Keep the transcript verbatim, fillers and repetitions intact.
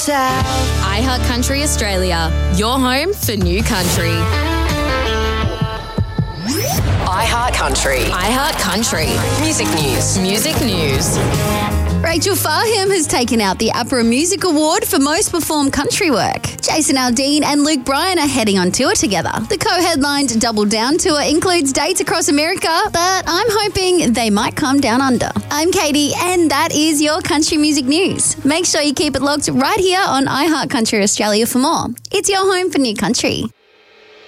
South. iHeart Country Australia, your home for new country. iHeart Country. iHeart Country. Music news. Music news. Rachel Farham has taken out the APRA Music Award for Most Performed Country Work. Jason Aldean and Luke Bryan are heading on tour together. The co-headlined Double Down tour includes dates across America, but I'm hoping they might come down under. I'm Katie, and that is your country music news. Make sure you keep it locked right here on iHeart Country Australia for more. It's your home for new country.